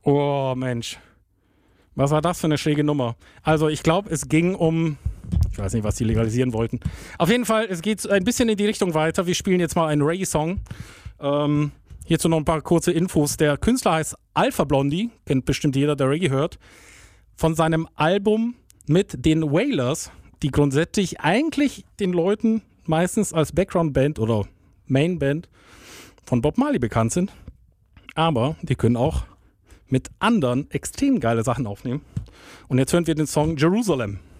Oh, Mensch. Was war das für eine schräge Nummer? Also, ich glaube, es ging um. Ich weiß nicht, was die legalisieren wollten. Auf jeden Fall, es geht ein bisschen in die Richtung weiter. Wir spielen jetzt mal einen Reggae-Song. Hierzu noch ein paar kurze Infos. Der Künstler heißt Alpha Blondy. Kennt bestimmt jeder, der Reggae hört. Von seinem Album mit den Wailers, die grundsätzlich eigentlich den Leuten meistens als Background-Band oder Main-Band von Bob Marley bekannt sind. Aber die können auch mit anderen extrem geile Sachen aufnehmen. Und jetzt hören wir den Song Jerusalem.